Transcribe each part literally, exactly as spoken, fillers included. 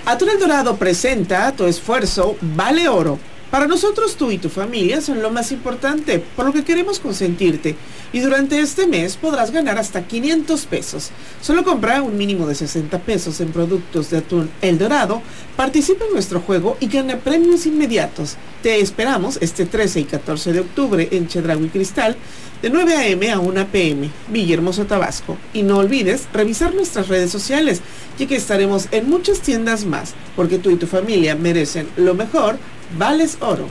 Atún El Dorado presenta Tu esfuerzo vale oro. Para nosotros tú y tu familia son lo más importante, por lo que queremos consentirte. Y durante este mes podrás ganar hasta quinientos pesos. Solo compra un mínimo de sesenta pesos en productos de Atún El Dorado, participa en nuestro juego y gana premios inmediatos. Te esperamos este trece y catorce de octubre en Chedraui Cristal, de nueve a eme a una pe eme, Villahermosa, Tabasco. Y no olvides revisar nuestras redes sociales, ya que estaremos en muchas tiendas más, porque tú y tu familia merecen lo mejor. Vales oro.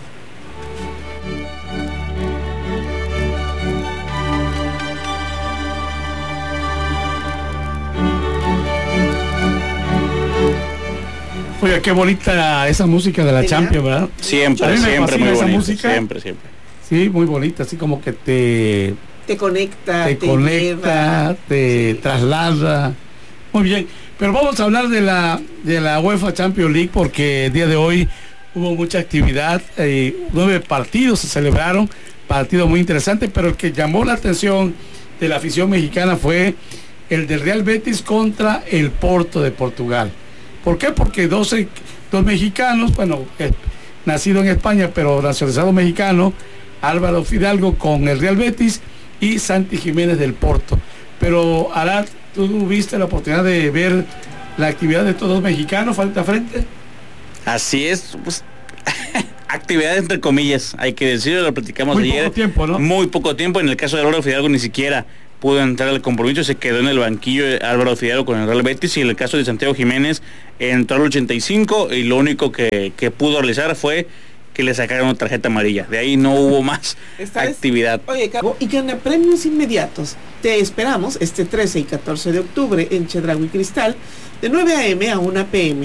Oiga, qué bonita esa música de la ¿Sí, Champions, ¿verdad? Siempre, siempre muy bonita, música. Siempre, siempre. Sí, muy bonita, así como que te... Te conecta, te, te conecta, lleva. te sí. traslada. Muy bien, pero vamos a hablar de la, de la UEFA Champions League porque el día de hoy hubo mucha actividad, eh, nueve partidos se celebraron, partido muy interesante, pero el que llamó la atención de la afición mexicana fue el del Real Betis contra el Porto de Portugal. ¿Por qué? Porque doce, dos mexicanos, bueno, eh, nacido en España, pero nacionalizado mexicano, Álvaro Fidalgo con el Real Betis y Santi Jiménez del Porto. Pero, Arad, ¿tú tuviste la oportunidad de ver la actividad de estos dos mexicanos frente a frente? Así es, pues, actividad entre comillas, hay que decirlo, lo platicamos muy ayer. Muy poco tiempo, ¿no? Muy poco tiempo, en el caso de Álvaro Fidalgo ni siquiera pudo entrar al compromiso, se quedó en el banquillo Álvaro Fidalgo con el Real Betis, y en el caso de Santiago Jiménez entró al ochenta y cinco y lo único que, que pudo realizar fue que le sacaron una tarjeta amarilla. De ahí no hubo más Esta actividad. Es, oye, Cabo, y gana premios inmediatos. Te esperamos este trece y catorce de octubre en Chedraui Cristal, de nueve a eme a una pe eme.